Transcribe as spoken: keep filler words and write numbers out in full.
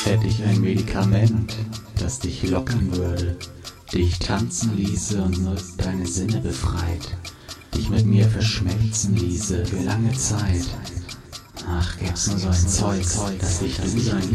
Hätte ich ein Medikament, das dich lockern würde, dich tanzen ließe und nur deine Sinne befreit, dich mit mir verschmelzen ließe für lange Zeit. Ach, gäb's nur so ein Zeug, das dich du sein